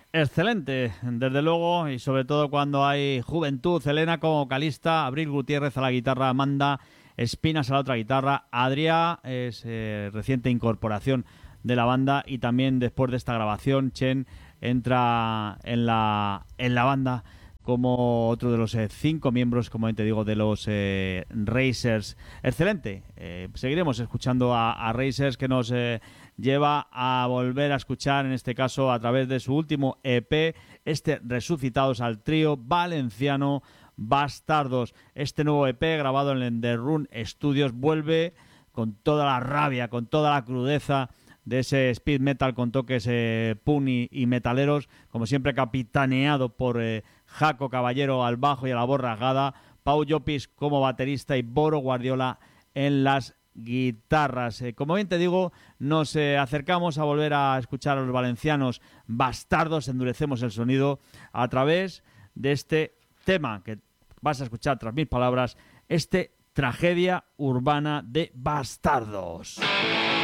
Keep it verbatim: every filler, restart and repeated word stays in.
Excelente, desde luego, y sobre todo cuando hay juventud. Elena como vocalista, Abril Gutiérrez a la guitarra, Amanda Espinas a la otra guitarra, Adrià es eh, reciente incorporación de la banda, y también después de esta grabación Chen entra en la, en la banda como otro de los eh, cinco miembros, como te digo, de los eh, Racers. Excelente. Eh, seguiremos escuchando a, a Racers, que nos eh, lleva a volver a escuchar, en este caso a través de su último E P, este Resucitados, al trío valenciano Bastardos. Este nuevo E P, grabado en The Rune Studios, vuelve con toda la rabia, con toda la crudeza de ese speed metal con toques eh, punk y, y metaleros, como siempre capitaneado por eh, Jaco Caballero al bajo y a la voz rasgada, Pau Llopis como baterista y Boro Guardiola en las guitarras. Eh, como bien te digo, nos eh, acercamos a volver a escuchar a los valencianos Bastardos, endurecemos el sonido a través de este tema que vas a escuchar tras mis palabras, este Tragedia Urbana de Bastardos.